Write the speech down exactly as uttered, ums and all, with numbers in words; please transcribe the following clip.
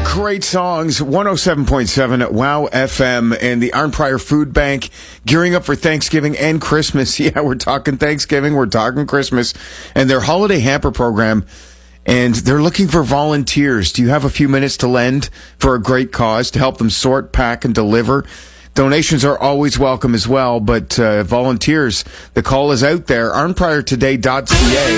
Great songs, one oh seven point seven at Wow F M and the Arn Pryor Food Bank gearing up for Thanksgiving and Christmas. Yeah, we're talking Thanksgiving, we're talking Christmas, and their holiday hamper program, and they're looking for volunteers. Do you have a few minutes to lend for a great cause to help them sort, pack, and deliver? Donations are always welcome as well, but uh, volunteers, the call is out there, arn pryor today dot c a.